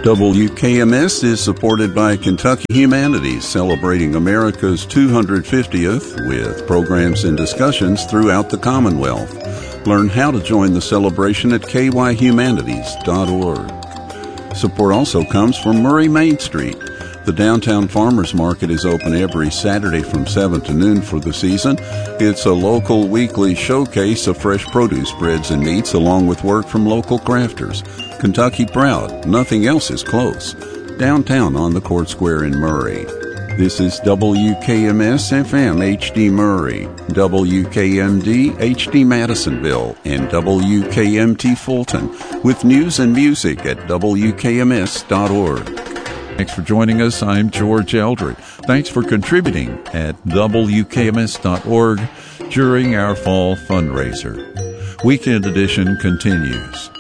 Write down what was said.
WKMS is supported by Kentucky Humanities, celebrating America's 250th with programs and discussions throughout the Commonwealth. Learn how to join the celebration at kyhumanity.org. Support also comes from Murray Main Street. The Downtown Farmers Market is open every Saturday from 7 to noon for the season. It's a local weekly showcase of fresh produce, breads, and meats, along with work from local crafters. Kentucky proud, nothing else is close. Downtown on the Court Square in Murray. This is WKMS-FM HD Murray, WKMD HD Madisonville, and WKMT Fulton, with news and music at WKMS.org. Thanks for joining us. I'm George Eldred. Thanks for contributing at WKMS.org during our fall fundraiser. Weekend edition continues.